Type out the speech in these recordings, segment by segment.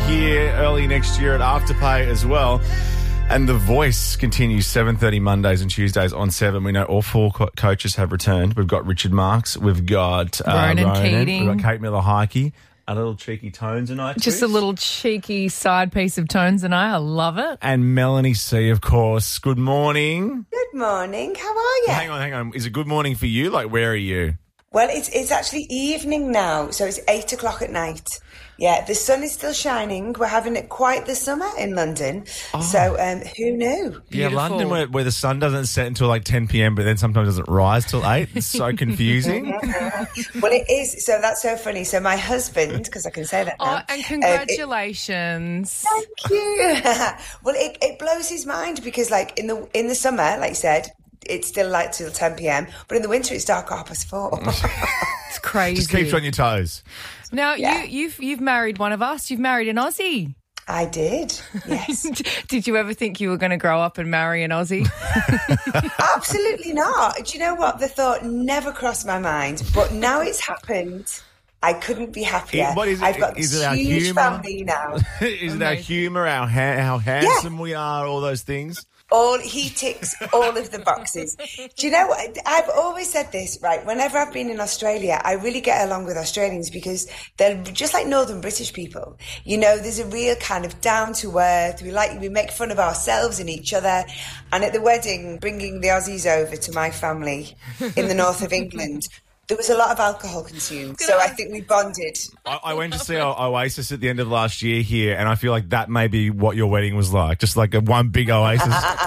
here early next year at Afterpay as well. And The Voice continues 7:30 Mondays and Tuesdays on 7. We know all four coaches have returned. We've got Richard Marks. We've got Ronan Keating. We've got Kate Miller-Heidke. A little cheeky Tones and I. Just a little cheeky side piece of Tones and I love it. And Melanie C, of course. Good morning. Good morning. How are you? Hang on. Is it good morning for you? Like, where are you? Well, it's actually evening now, so it's 8 o'clock at night. Yeah, the sun is still shining. We're having it quite the summer in London. Oh. So who knew? Beautiful. Yeah, London where the sun doesn't set until like 10 p.m, but then sometimes doesn't rise till 8. It's so confusing. Well, it is. So that's so funny. So my husband, because I can say that now. Oh, and congratulations. Thank you. Well, it blows his mind because like in the summer, like you said, it's still light till 10 p.m, but in the winter it's dark at 4:30. It's crazy. Just keeps you on your toes. Now, yeah. you've married one of us. You've married an Aussie. I did, yes. Did you ever think you were going to grow up and marry an Aussie? Absolutely not. Do you know what? The thought never crossed my mind, but now it's happened. I couldn't be happier. I've got this huge family now. Is it our humour, how handsome we are, all those things? He ticks all of the boxes. Do you know what? I've always said this, right? Whenever I've been in Australia, I really get along with Australians because they're just like Northern British people. You know, there's a real kind of down to earth. We make fun of ourselves and each other. And at the wedding, bringing the Aussies over to my family in the north of England, there was a lot of alcohol consumed, so I think we bonded. I went to see Oasis at the end of last year here, and I feel like that may be what your wedding was like, just like one big Oasis.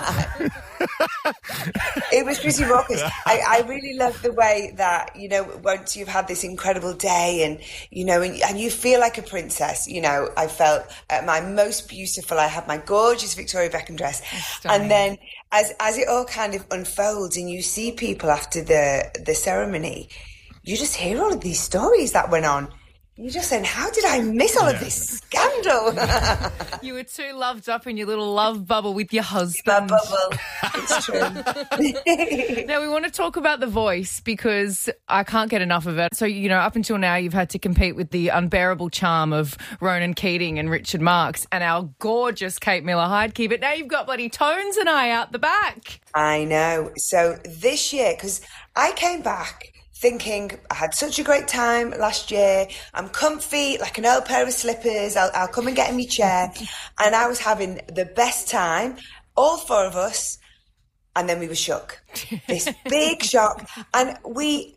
It was pretty raucous. I really love the way that, you know, once you've had this incredible day and, you know, and you feel like a princess, you know, I felt at my most beautiful. I had my gorgeous Victoria Beckham dress. And then as it all kind of unfolds and you see people after the ceremony, you just hear all of these stories that went on. You're just saying, how did I miss all of this scandal? You were too loved up in your little love bubble with your husband. My bubble. It's true. Now, we want to talk about The Voice because I can't get enough of it. So, you know, up until now, you've had to compete with the unbearable charm of Ronan Keating and Richard Marks and our gorgeous Kate Miller-Heidke. But now you've got bloody Tones and I out the back. I know. So this year, because I came back thinking I had such a great time last year. I'm comfy, like an old pair of slippers. I'll come and get in my chair. And I was having the best time, all four of us. And then we were shook. This big shock. And we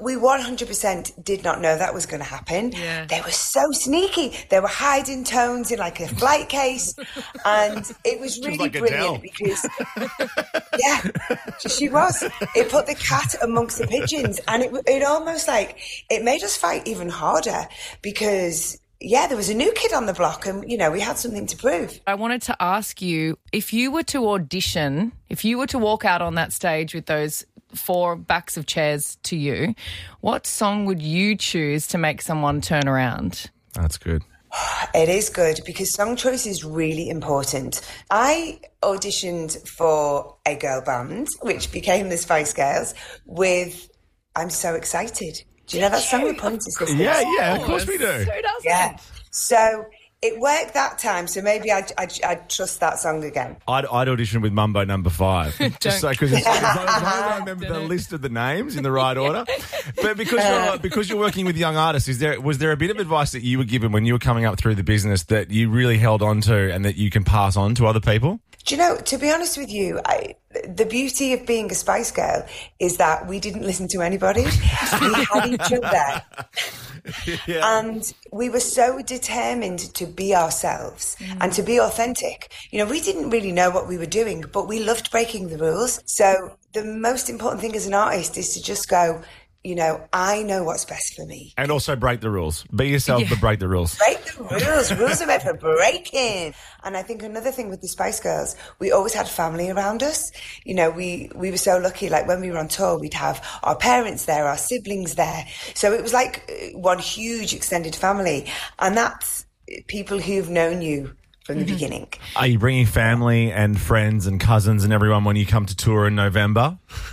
100% did not know that was going to happen. Yeah. They were so sneaky. They were hiding Tones in like a flight case. And it was really like brilliant because, yeah, she was. It put the cat amongst the pigeons. And it almost like, it made us fight even harder because, yeah, there was a new kid on the block and, you know, we had something to prove. I wanted to ask you, if you were to audition, if you were to walk out on that stage with those 4 backs of chairs to you, what song would you choose to make someone turn around? That's good. It is good because song choice is really important. I auditioned for a girl band, which became the Spice Girls, with I'm So Excited. Do you know that song with Pointer Sisters? Yeah, of course we do. Who doesn't? Yeah. So it worked that time, so maybe I'd trust that song again. I'd audition with Mumbo Number 5, just so because I remember the list of the names in the right order. But because you're working with young artists, was there a bit of advice that you were given when you were coming up through the business that you really held on to and that you can pass on to other people? Do you know, to be honest with you, the beauty of being a Spice Girl is that we didn't listen to anybody. We had each other. Yeah. And we were so determined to be ourselves and to be authentic. You know, we didn't really know what we were doing, but we loved breaking the rules. So the most important thing as an artist is to just go, you know, I know what's best for me. And also break the rules. Be yourself, but break the rules. Break the rules. Rules are made for breaking. And I think another thing with the Spice Girls, we always had family around us. You know, we were so lucky, like when we were on tour, we'd have our parents there, our siblings there. So it was like one huge extended family. And that's people who've known you from the beginning. Are you bringing family and friends and cousins and everyone when you come to tour in November?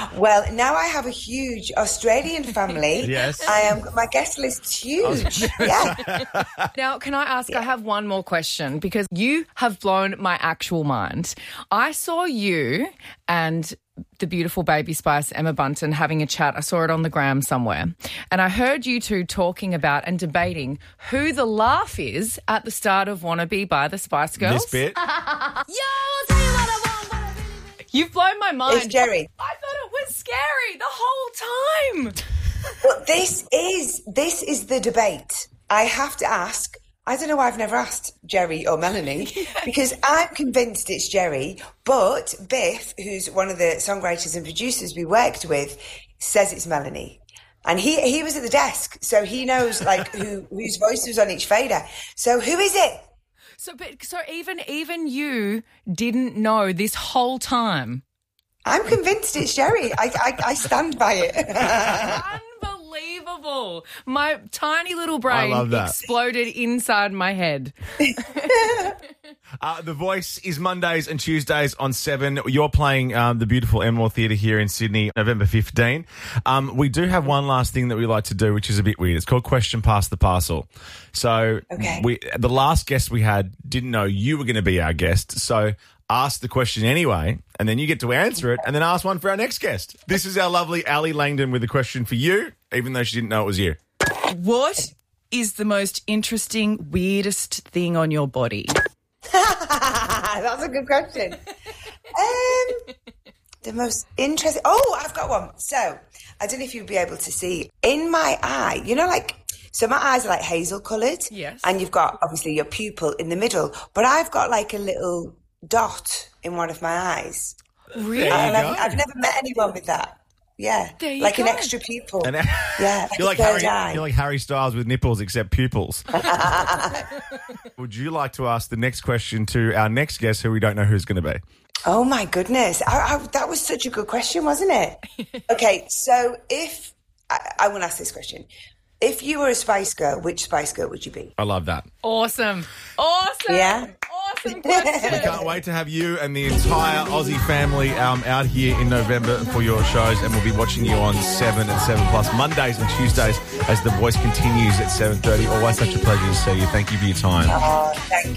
Well, now I have a huge Australian family. Yes. My guest list's huge. Yeah. Now, can I ask, I have one more question because you have blown my actual mind. I saw you and the beautiful Baby Spice, Emma Bunton, having a chat. I saw it on the gram somewhere. And I heard you two talking about and debating who the laugh is at the start of Wanna Be by the Spice Girls. This bit. Yo, I'll tell you what I want. You've blown my mind. It's Jerry. I thought it was scary the whole time. But this is the debate. I have to ask. I don't know why I've never asked Jerry or Melanie because I'm convinced it's Jerry, but Biff, who's one of the songwriters and producers we worked with, says it's Melanie. And he was at the desk, so he knows like whose voice was on each fader. So who is it? So even you didn't know this whole time. I'm convinced it's Jerry. I stand by it. Unbelievable. My tiny little brain exploded inside my head. The Voice is Mondays and Tuesdays on 7. You're playing the beautiful Enmore Theatre here in Sydney, November 15. We do have one last thing that we like to do, which is a bit weird. It's called Question Pass the Parcel. So the last guest we had didn't know you were going to be our guest, so ask the question anyway, and then you get to answer it, and then ask one for our next guest. This is our lovely Ali Langdon with a question for you, even though she didn't know it was you. What is the most interesting, weirdest thing on your body? That's a good question. The most interesting... Oh, I've got one. So, I don't know if you'd be able to see. In my eye, you know, like... So my eyes are like hazel coloured. Yes. And you've got, obviously, your pupil in the middle. But I've got like a little dot in one of my eyes. Really? And I've never met anyone with that. Yeah. Like an extra pupil. Yeah. You're like Harry Styles with nipples except pupils. Would you like to ask the next question to our next guest who we don't know who's going to be? Oh, my goodness. That was such a good question, wasn't it? Okay, so if... I want to ask this question. If you were a Spice Girl, which Spice Girl would you be? I love that. Awesome. Yeah? Awesome question. We can't wait to have you and the entire Aussie family out here in November for your shows, and we'll be watching you on 7 and 7 Plus Mondays and Tuesdays as The Voice continues at 7:30. Always such a pleasure to see you. Thank you for your time. Oh, thank